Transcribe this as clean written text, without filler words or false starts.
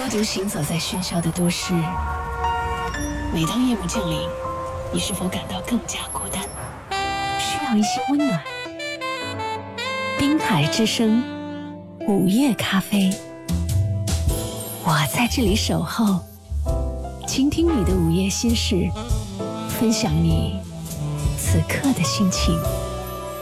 独行走在喧嚣的都市，每当夜幕降临，你是否感到更加孤单？需要一些温暖。滨海之声，午夜咖啡，我在这里守候，倾听你的午夜心事，分享你此刻的心情。